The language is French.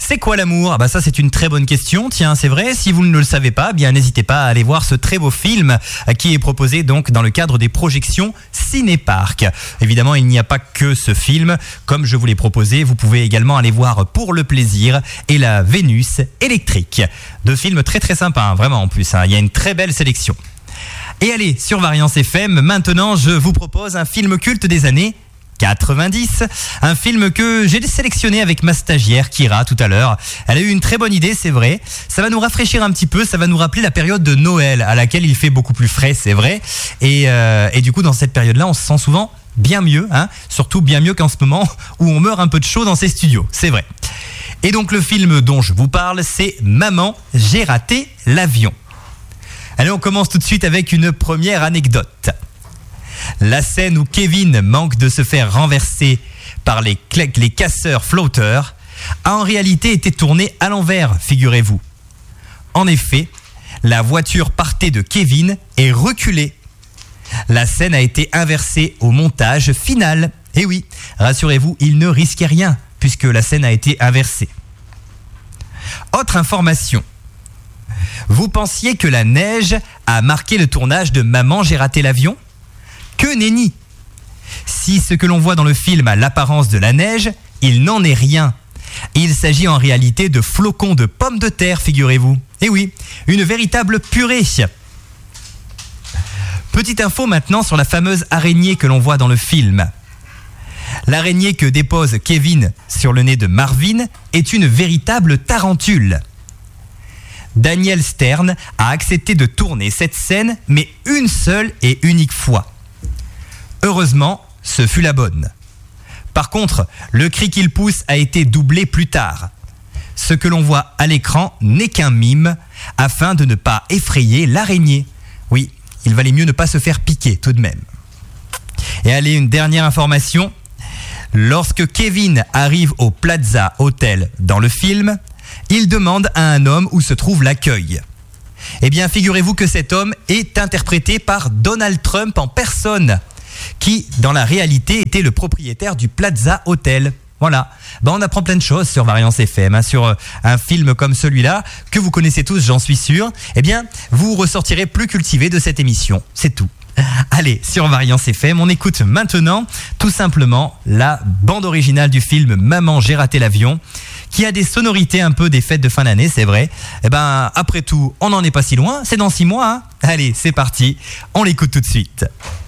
C'est quoi l'amour ? Ah bah ça c'est une très bonne question, tiens c'est vrai, si vous ne le savez pas, bien n'hésitez pas à aller voir ce très beau film qui est proposé donc dans le cadre des projections Cinéparc. Évidemment il n'y a pas que ce film, comme je vous l'ai proposé, vous pouvez également aller voir Pour le plaisir et La Vénus électrique. Deux films très très sympas, vraiment en plus, il y a une très belle sélection. Et allez, sur Variance FM, maintenant je vous propose un film culte des années 90, un film que j'ai sélectionné avec ma stagiaire Kira tout à l'heure. Elle a eu une très bonne idée, c'est vrai. Ça va nous rafraîchir un petit peu, ça va nous rappeler la période de Noël à laquelle il fait beaucoup plus frais, c'est vrai. Et du coup, dans cette période-là, on se sent souvent bien mieux, surtout bien mieux qu'en ce moment où on meurt un peu de chaud dans ces studios, c'est vrai. Et donc le film dont je vous parle, c'est Maman, j'ai raté l'avion. Allez, on commence tout de suite avec une première anecdote. La scène où Kevin manque de se faire renverser par les casseurs flotteurs a en réalité été tournée à l'envers, figurez-vous. En effet, la voiture partait de Kevin et reculait. La scène a été inversée au montage final. Et oui, rassurez-vous, il ne risquait rien puisque la scène a été inversée. Autre information. Vous pensiez que la neige a marqué le tournage de Maman, j'ai raté l'avion ? Que nenni ! Si ce que l'on voit dans le film a l'apparence de la neige, il n'en est rien. Il s'agit en réalité de flocons de pommes de terre, figurez-vous. Et oui, une véritable purée. Petite info maintenant sur la fameuse araignée que l'on voit dans le film. L'araignée que dépose Kevin sur le nez de Marvin est une véritable tarentule. Daniel Stern a accepté de tourner cette scène, mais une seule et unique fois. Heureusement, ce fut la bonne. Par contre, le cri qu'il pousse a été doublé plus tard. Ce que l'on voit à l'écran n'est qu'un mime, afin de ne pas effrayer l'araignée. Oui, il valait mieux ne pas se faire piquer tout de même. Et allez, une dernière information. Lorsque Kevin arrive au Plaza Hotel dans le film, il demande à un homme où se trouve l'accueil. Eh bien, figurez-vous que cet homme est interprété par Donald Trump en personne, qui, dans la réalité, était le propriétaire du Plaza Hotel. Voilà. On apprend plein de choses sur Variance FM, sur un film comme celui-là, que vous connaissez tous, j'en suis sûr. Eh bien, vous ressortirez plus cultivé de cette émission. C'est tout. Allez, sur Variance FM, on écoute maintenant, tout simplement, la bande originale du film Maman, j'ai raté l'avion, qui a des sonorités un peu des fêtes de fin d'année, c'est vrai. Eh ben, après tout, on n'en est pas si loin, c'est dans 6 mois. Allez, c'est parti, on l'écoute tout de suite.